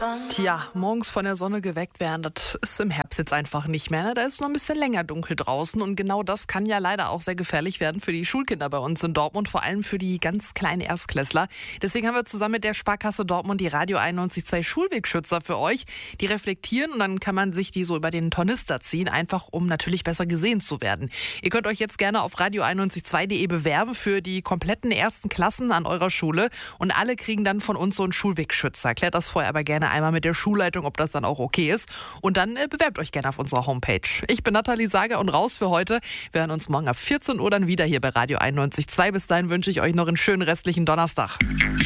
Tja, morgens von der Sonne geweckt werden, das ist im Herbst jetzt einfach nicht mehr. Ne? Da ist noch ein bisschen länger dunkel draußen und genau das kann ja leider auch sehr gefährlich werden für die Schulkinder bei uns in Dortmund, vor allem für die ganz kleinen Erstklässler. Deswegen haben wir zusammen mit der Sparkasse Dortmund die Radio 91.2 Schulwegschützer für euch. Die reflektieren und dann kann man sich die so über den Tornister ziehen, einfach um natürlich besser gesehen zu werden. Ihr könnt euch jetzt gerne auf radio912.de bewerben für die kompletten ersten Klassen an eurer Schule und alle kriegen dann von uns so einen Schulwegschützer. Klärt das vorher aber gerne einmal mit der Schulleitung, ob das dann auch okay ist. Und dann bewerbt euch gerne auf unserer Homepage. Ich bin Nathalie Sager und raus für heute. Wir hören uns morgen ab 14 Uhr dann wieder hier bei Radio 91.2. Bis dahin wünsche ich euch noch einen schönen restlichen Donnerstag.